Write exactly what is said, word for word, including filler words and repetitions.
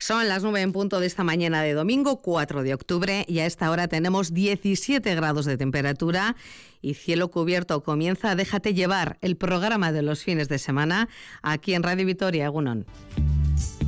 Son las nueve en punto de esta mañana de domingo, cuatro de octubre, y a esta hora tenemos diecisiete grados de temperatura y cielo cubierto. Comienza Déjate llevar, el programa de los fines de semana, aquí en Radio Vitoria. Egunon.